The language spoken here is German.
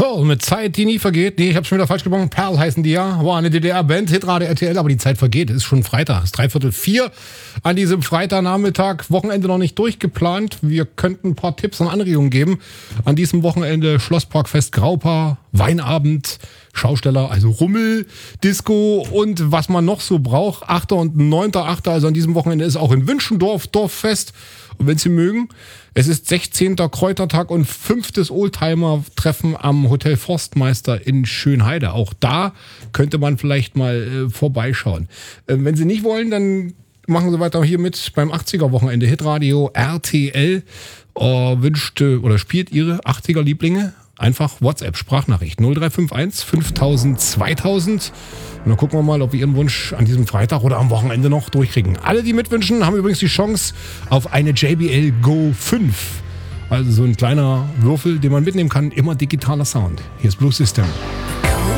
Pearl mit Zeit, die nie vergeht. Nee, ich hab's schon wieder falsch gesprochen. Pearl heißen die ja. War eine DDR-Band, Hitradio RTL, aber die Zeit vergeht. Ist schon Freitag. Ist 3:45 an diesem Freitagnachmittag. Wochenende noch nicht durchgeplant. Wir könnten ein paar Tipps und Anregungen geben. An diesem Wochenende Schlossparkfest Graupa, Weinabend, Schausteller, also Rummel, Disco und was man noch so braucht. 8. und 9.8. Also an diesem Wochenende ist auch in Wünschendorf Dorffest. Und wenn Sie mögen, es ist 16. Kräutertag und 5. Oldtimer-Treffen am Hotel Forstmeister in Schönheide. Auch da könnte man vielleicht mal vorbeischauen. Wenn Sie nicht wollen, dann machen Sie weiter hier mit beim 80er-Wochenende. Hitradio RTL wünschte oder spielt Ihre 80er-Lieblinge. Einfach WhatsApp-Sprachnachricht 0351 5000 2000. Und dann gucken wir mal, ob wir Ihren Wunsch an diesem Freitag oder am Wochenende noch durchkriegen. Alle, die mitwünschen, haben übrigens die Chance auf eine JBL Go 5. Also so ein kleiner Würfel, den man mitnehmen kann. Immer digitaler Sound. Hier ist Blue System.